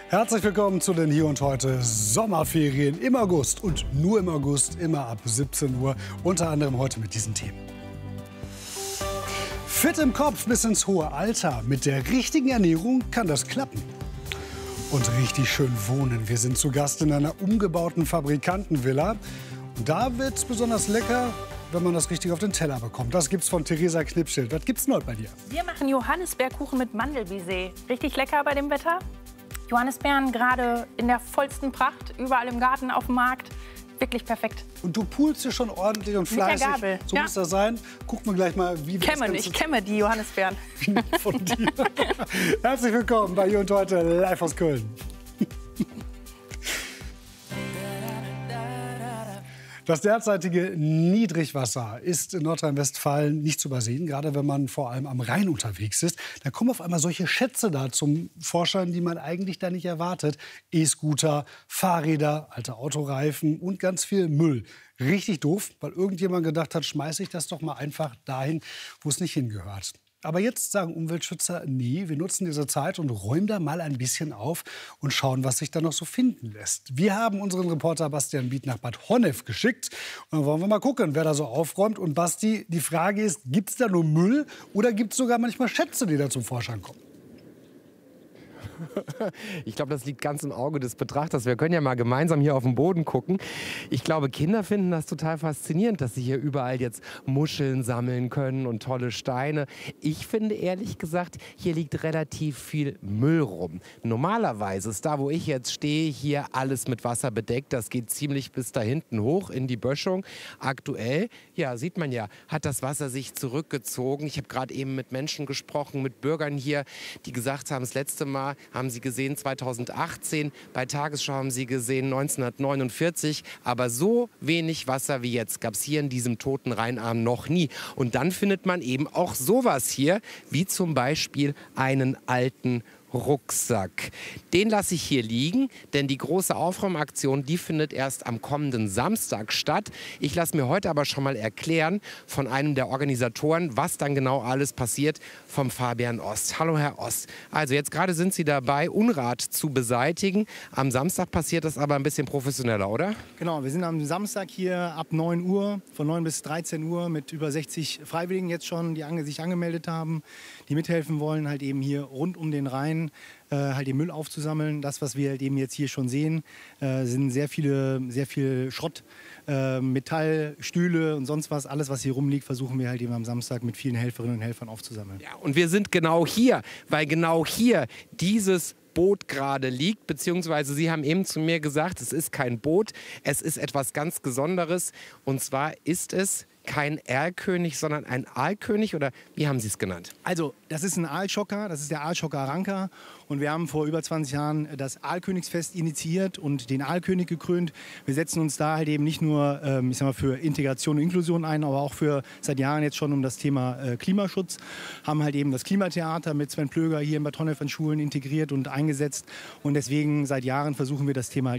Herzlich willkommen zu den Hier und Heute Sommerferien im August und nur im August, immer ab 17 Uhr, unter anderem heute mit diesen Themen. Fit im Kopf bis ins hohe Alter. Mit der richtigen Ernährung kann das klappen. Und richtig schön wohnen. Wir sind zu Gast in einer umgebauten Fabrikantenvilla. Und da wird es besonders lecker, wenn man das richtig auf den Teller bekommt. Das gibt's von Theresa Knipschild. Was gibt's noch bei dir? Wir machen Johannisbeerkuchen mit Mandelbisee. Richtig lecker bei dem Wetter. Johannisbeeren gerade in der vollsten Pracht, überall im Garten, auf dem Markt. Wirklich perfekt. Und du pulst hier schon ordentlich und fleißig. Mit der Gabel. So muss das sein. Gucken wir gleich mal, wie wir Ich kenne die Johannisbeeren. von dir. Herzlich willkommen bei Hier und Heute live aus Köln. Das derzeitige Niedrigwasser ist in Nordrhein-Westfalen nicht zu übersehen, gerade wenn man vor allem am Rhein unterwegs ist. Da kommen auf einmal solche Schätze da zum Vorschein, die man eigentlich da nicht erwartet. E-Scooter, Fahrräder, alte Autoreifen und ganz viel Müll. Richtig doof, weil irgendjemand gedacht hat, schmeiße ich das doch mal einfach dahin, wo es nicht hingehört. Aber jetzt sagen Umweltschützer, nee, wir nutzen diese Zeit und räumen da mal ein bisschen auf und schauen, was sich da noch so finden lässt. Wir haben unseren Reporter Bastian Biet nach Bad Honnef geschickt. Und dann wollen wir mal gucken, wer da so aufräumt. Und Basti, die Frage ist, gibt es da nur Müll oder gibt es sogar manchmal Schätze, die da zum Vorschein kommen? Ich glaube, das liegt ganz im Auge des Betrachters. Wir können ja mal gemeinsam hier auf den Boden gucken. Ich glaube, Kinder finden das total faszinierend, dass sie hier überall jetzt Muscheln sammeln können und tolle Steine. Ich finde ehrlich gesagt, hier liegt relativ viel Müll rum. Normalerweise ist da, wo ich jetzt stehe, hier alles mit Wasser bedeckt. Das geht ziemlich bis da hinten hoch in die Böschung. Aktuell, ja, sieht man ja, hat das Wasser sich zurückgezogen. Ich habe gerade eben mit Menschen gesprochen, mit Bürgern hier, die gesagt haben, das letzte Mal haben sie gesehen 2018, bei Tagesschau haben sie gesehen 1949, aber so wenig Wasser wie jetzt gab es hier in diesem toten Rheinarm noch nie. Und dann findet man eben auch sowas hier, wie zum Beispiel einen alten Rucksack. Den lasse ich hier liegen, denn die große Aufräumaktion, die findet erst am kommenden Samstag statt. Ich lasse mir heute aber schon mal erklären von einem der Organisatoren, was dann genau alles passiert, vom Fabian Ost. Hallo Herr Ost. Also jetzt gerade sind Sie dabei, Unrat zu beseitigen. Am Samstag passiert das aber ein bisschen professioneller, oder? Genau, wir sind am Samstag hier ab 9 Uhr, von 9 bis 13 Uhr mit über 60 Freiwilligen jetzt schon, die sich angemeldet haben, die mithelfen wollen, halt eben hier rund um den Rhein halt den Müll aufzusammeln. Das, was wir halt eben jetzt hier schon sehen, sind sehr viel Schrott, Metall, Stühle und sonst was. Alles, was hier rumliegt, versuchen wir halt eben am Samstag mit vielen Helferinnen und Helfern aufzusammeln. Ja, und wir sind genau hier, weil genau hier dieses Boot gerade liegt, beziehungsweise Sie haben eben zu mir gesagt, es ist kein Boot, es ist etwas ganz Besonderes. Und zwar ist es kein Erlkönig, sondern ein Aalkönig, oder wie haben Sie es genannt? Also, das ist ein Aalschocker, das ist der Aalschocker Ranker. Und wir haben vor über 20 Jahren das Aalkönigsfest initiiert und den Aalkönig gekrönt. Wir setzen uns da halt eben nicht nur für Integration und Inklusion ein, aber auch seit Jahren jetzt schon um das Thema Klimaschutz. Haben halt eben das Klimatheater mit Sven Plöger hier in Bad Honnef an Schulen integriert und eingesetzt. Und deswegen seit Jahren versuchen wir das Thema